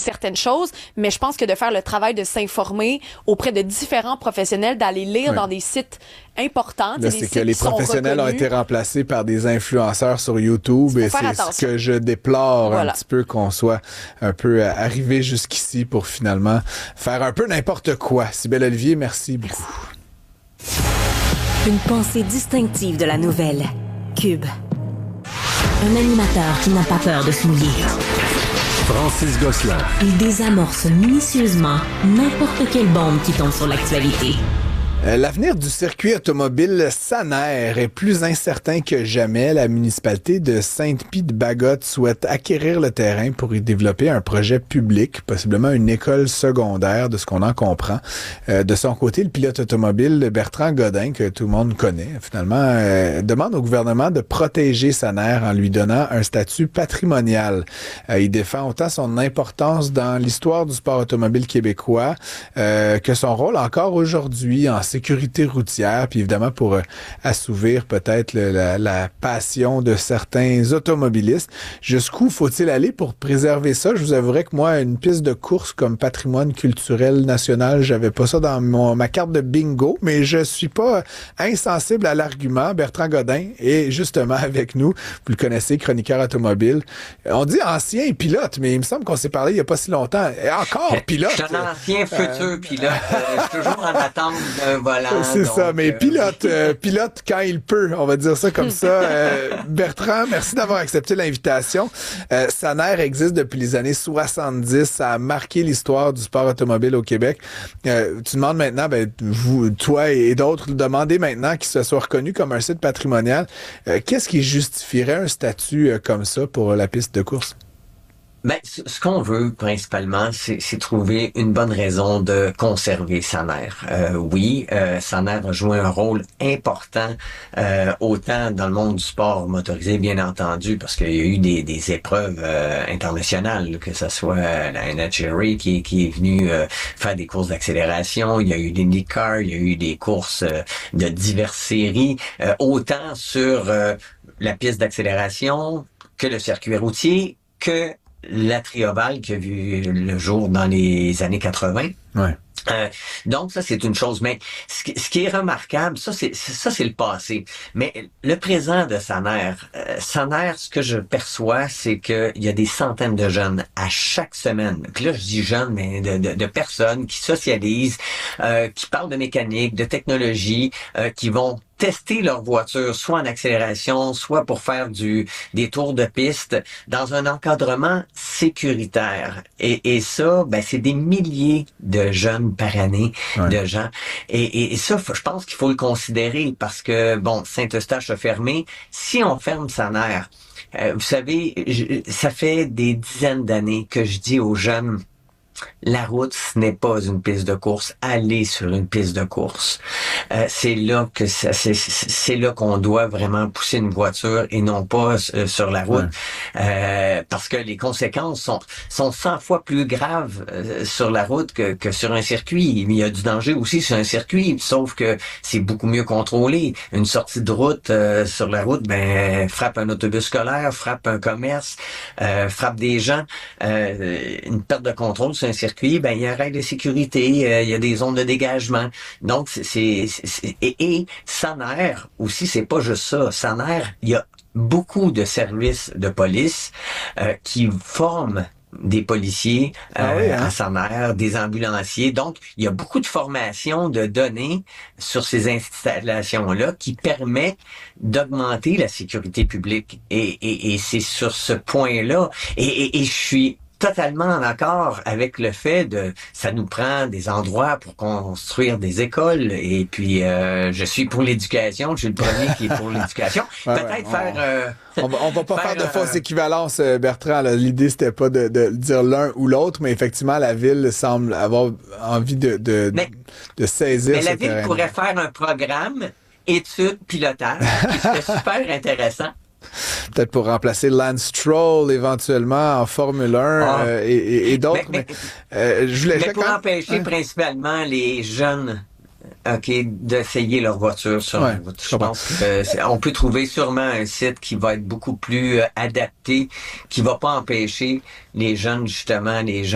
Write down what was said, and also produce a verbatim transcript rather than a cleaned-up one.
certaines choses, mais je pense que de faire le travail de s'informer auprès de différents professionnels, d'aller lire ouais. dans des sites importants. Là, c'est que les professionnels ont été remplacés par des influenceurs sur YouTube et c'est attention. Ce que je déplore voilà. un petit peu qu'on soit un peu arrivé jusqu'ici pour finalement faire un peu n'importe quoi. Cybèle Olivier, merci beaucoup. Merci. Une pensée distinctive de la nouvelle. Cube. Un animateur qui n'a pas peur de souiller. Francis Gosselin. Il désamorce minutieusement n'importe quelle bombe qui tombe sur l'actualité. L'avenir du circuit automobile Saner est plus incertain que jamais. La municipalité de Sainte-Pie-de-Bagotte souhaite acquérir le terrain pour y développer un projet public, possiblement une école secondaire, de ce qu'on en comprend. Euh, de son côté, le pilote automobile Bertrand Godin, que tout le monde connaît, finalement, euh, demande au gouvernement de protéger Saner en lui donnant un statut patrimonial. Euh, il défend autant son importance dans l'histoire du sport automobile québécois euh, que son rôle encore aujourd'hui en sécurité routière, puis évidemment pour euh, assouvir peut-être le, la, la passion de certains automobilistes. Jusqu'où faut-il aller pour préserver ça? Je vous avouerai que moi, une piste de course comme patrimoine culturel national, j'avais pas ça dans mon, ma carte de bingo, mais je suis pas insensible à l'argument. Bertrand Godin est justement avec nous. Vous le connaissez, chroniqueur automobile. On dit ancien pilote, mais il me semble qu'on s'est parlé il y a pas si longtemps. Et encore pilote! Je suis un ancien futur euh... pilote. Euh, je suis toujours en attente d'un volant. C'est donc, ça, mais euh... pilote, euh, pilote quand il peut, on va dire ça comme ça. Euh, Bertrand, merci d'avoir accepté l'invitation. Euh, Saner existe depuis les années soixante-dix. Ça a marqué l'histoire du sport automobile au Québec. Euh, tu demandes maintenant, ben, vous, toi et d'autres, demandez maintenant qu'il se soit reconnu comme un site patrimonial. Euh, qu'est-ce qui justifierait un statut euh, comme ça pour la piste de course? Ben, ce qu'on veut principalement, c'est, c'est trouver une bonne raison de conserver Saner. Euh, oui, euh, Saner a joué un rôle important, euh, autant dans le monde du sport motorisé, bien entendu, parce qu'il y a eu des, des épreuves euh, internationales, que ce soit la N H R A qui, qui est venue euh, faire des courses d'accélération, il y a eu l'IndyCar, il y a eu des courses euh, de diverses séries, euh, autant sur euh, la piste d'accélération que le circuit routier, que la Trioval qui a vu le jour dans les années quatre-vingts. Ouais. Euh, donc ça c'est une chose, mais ce qui, ce qui est remarquable, ça c'est ça c'est le passé, mais le présent de Saner, euh, Saner, ce que je perçois, c'est que il y a des centaines de jeunes à chaque semaine. Puis là je dis jeunes, mais de, de, de personnes qui socialisent, euh, qui parlent de mécanique, de technologie, euh, qui vont tester leur voiture, soit en accélération, soit pour faire du des tours de piste dans un encadrement sécuritaire. Et, et ça, ben c'est des milliers de jeunes par année, ouais. de gens. Et, et, et ça, je pense qu'il faut le considérer parce que, bon, Saint-Eustache a fermé. Si on ferme Saner, euh, vous savez, je, ça fait des dizaines d'années que je dis aux jeunes, la route, ce n'est pas une piste de course. Allez sur une piste de course. Euh, c'est là que ça, c'est, c'est là qu'on doit vraiment pousser une voiture et non pas euh, sur la route, ouais. euh, parce que les conséquences sont sont cent fois plus graves euh, sur la route que que sur un circuit. Il y a du danger aussi sur un circuit, sauf que c'est beaucoup mieux contrôlé. Une sortie de route euh, sur la route, ben frappe un autobus scolaire, frappe un commerce, euh, frappe des gens. Euh, une perte de contrôle sur un circuit, ben il y a un règle de sécurité, euh, il y a des zones de dégagement. Donc c'est, c'est, c'est et, et Saner aussi, c'est pas juste ça. Saner, il y a beaucoup de services de police euh, qui forment des policiers euh, ah oui, hein? à Saner, des ambulanciers. Donc, il y a beaucoup de formations de données sur ces installations-là qui permet d'augmenter la sécurité publique. Et, et, et c'est sur ce point-là. Et, et, et je suis totalement en accord avec le fait de ça nous prend des endroits pour construire des écoles et puis euh, je suis pour l'éducation, je suis le premier qui est pour l'éducation. Ouais, Peut-être ouais, faire on, euh, on, va, on va pas faire, faire de fausses euh, équivalences, Bertrand. Là. L'idée c'était pas de, de dire l'un ou l'autre, mais effectivement la ville semble avoir envie de de, mais, de saisir mais ce la ville terrain. pourrait faire un programme études pilotage qui serait super intéressant. Peut-être pour remplacer Lance Stroll éventuellement en Formule un ah. euh, et, et, et d'autres. Mais, mais, mais, euh, je voulais mais pour quand... empêcher hein? principalement les jeunes OK, d'essayer leur voiture sur ouais, la route. Je pense qu'on peut trouver sûrement un site qui va être beaucoup plus euh, adapté, qui va pas empêcher les jeunes, justement, les gens